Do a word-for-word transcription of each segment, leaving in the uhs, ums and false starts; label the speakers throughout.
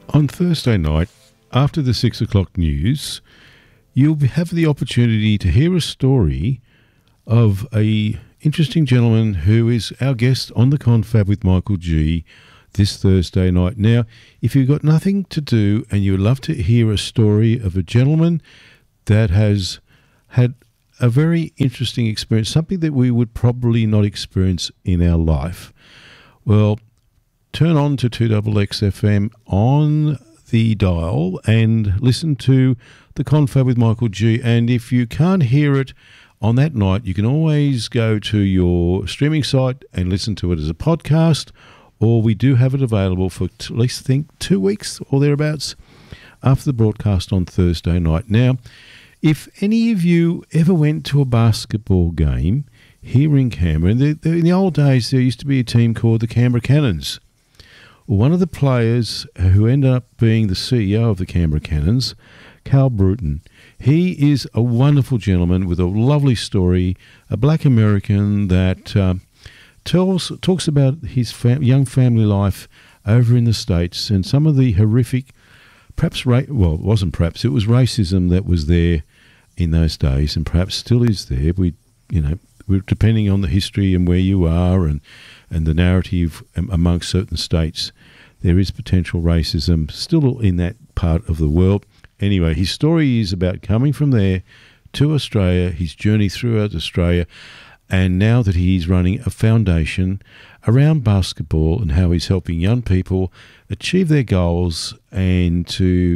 Speaker 1: On Thursday night, after the six o'clock news, you'll have the opportunity to hear a story of a interesting gentleman who is our guest on the Confab with Michael G this Thursday night. Now, if you've got nothing to do and you'd love to hear a story of a gentleman that has had a very interesting experience, something that we would probably not experience in our life, well, turn on to two X X F M on the dial and listen to the Confab with Michael G. And if you can't hear it on that night, you can always go to your streaming site and listen to it as a podcast, or we do have it available for at least, I think, two weeks or thereabouts after the broadcast on Thursday night. Now, if any of you ever went to a basketball game here in Canberra, in the, in the old days there used to be a team called the Canberra Cannons. One of the players who ended up being the C E O of the Canberra Cannons, Cal Bruton, he is a wonderful gentleman with a lovely story, a black American that uh, tells talks about his fam- young family life over in the States and some of the horrific, perhaps, ra- well, it wasn't perhaps, it was racism that was there in those days and perhaps still is there. We, you know, we're depending on the history and where you are and, and the narrative amongst certain states, there is potential racism still in that part of the world. Anyway, his story is about coming from there to Australia, his journey throughout Australia, and now that he's running a foundation around basketball and how he's helping young people achieve their goals and to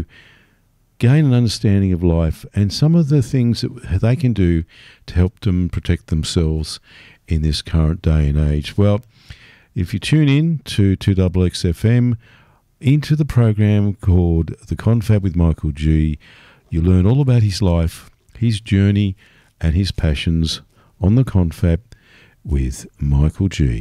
Speaker 1: gain an understanding of life and some of the things that they can do to help them protect themselves in this current day and age. Well, if you tune in to two X X F M into the program called The Confab with Michael G, you learn all about his life, his journey and his passions on the Confab with Michael G.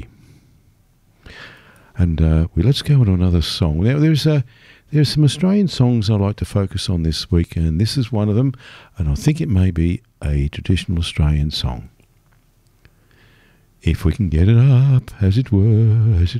Speaker 1: And uh, well, let's go on to another song. Now, there's a There's some Australian songs I'd like to focus on this week, and this is one of them, and I think it may be a traditional Australian song. If we can get it up, as it were, as it